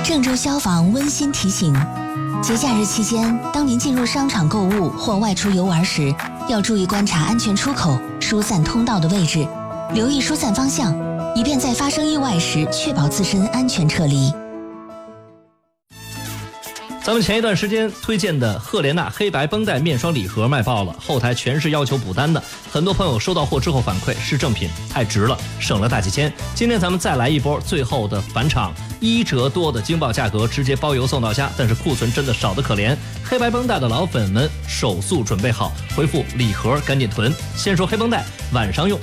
郑州消防温馨提醒：节假日期间，当您进入商场购物或外出游玩时，要注意观察安全出口、疏散通道的位置，留意疏散方向，以便在发生意外时确保自身安全撤离。 咱们前一段时间推荐的赫莲娜黑白绷带面霜礼盒卖爆了，后台全是要求补单的，很多朋友收到货之后反馈是正品，太值了，省了大几千。今天咱们再来一波最后的返场，1折多的惊爆价格，直接包邮送到家，但是库存真的少得可怜。黑白绷带的老粉们手速准备好，回复礼盒赶紧囤。先说黑绷带，晚上用